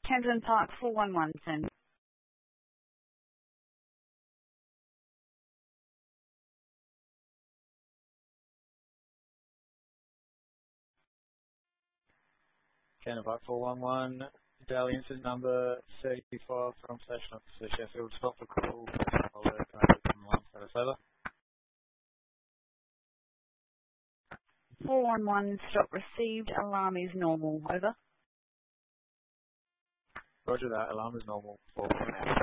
Kensington Park 411, send. Kensington Park 411, daily incident number 35 from Station Officer Sheffield. Stop the call. Holder, can I put on the line for us over? 411, stop received. Alarm is normal. Over. Roger that. Alarm is normal. 411.